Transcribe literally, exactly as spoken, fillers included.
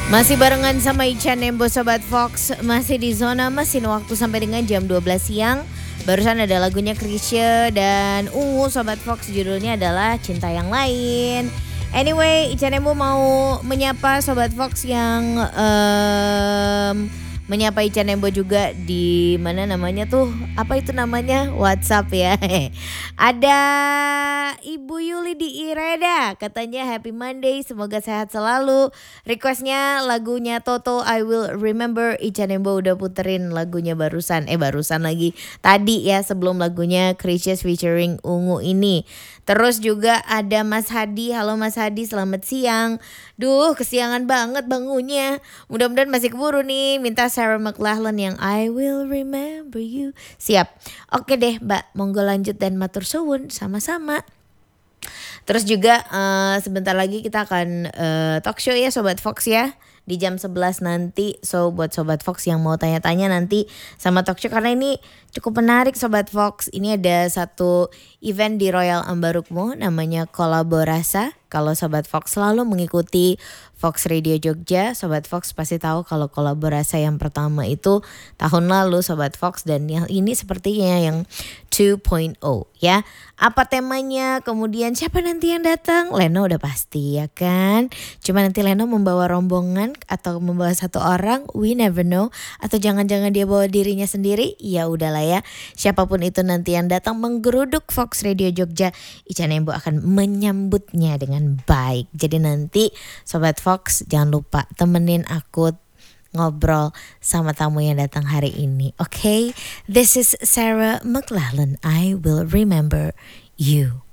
Masih barengan sama Ica Nembo Sobat Fox. Masih di zona mesin waktu sampai dengan jam dua belas siang. Barusan ada lagunya Chrisye dan Ungu Sobat Fox, judulnya adalah Cinta Yang Lain. Anyway, Ica Nembo mau menyapa Sobat Fox yang um, menyapa Ica Nembo juga di mana namanya tuh, apa itu namanya, WhatsApp ya. Ada Ibu Yuli di Ireda, katanya happy Monday, semoga sehat selalu. Requestnya lagunya Toto, I Will Remember. Ica Nembo udah puterin lagunya barusan, eh barusan lagi tadi ya, sebelum lagunya Chrisye featuring Ungu ini. Terus juga ada Mas Hadi, halo Mas Hadi, selamat siang. Duh, kesiangan banget bangunnya. Mudah-mudahan masih keburu nih, minta Sarah McLachlan yang I Will Remember You. Siap. Oke deh Mbak, monggo lanjut dan matur suwun sama-sama. Terus juga uh, sebentar lagi kita akan uh, talk show ya Sobat Fox ya, di jam sebelas nanti. So buat Sobat Fox yang mau tanya-tanya nanti sama talk show, karena ini cukup menarik Sobat Fox. Ini ada satu event di Royal Ambarukmo namanya Kolaborasa. Kalau Sobat Fox selalu mengikuti Fox Radio Jogja, Sobat Fox pasti tahu kalau Kolaborasa yang pertama itu tahun lalu Sobat Fox, dan yang ini sepertinya yang dua titik nol ya. Apa temanya, kemudian siapa nanti yang datang? Leno udah pasti ya kan. Cuma nanti Leno membawa rombongan atau membawa satu orang, we never know. Atau jangan-jangan dia bawa dirinya sendiri, ya udahlah ya. Siapapun itu nanti yang datang menggeruduk Fox Radio Jogja, Ica Nembo akan menyambutnya dengan baik. Jadi nanti Sobat Fox jangan lupa temenin aku ngobrol sama tamu yang datang hari ini. Oke, okay? This is Sarah McLachlan, I Will Remember You.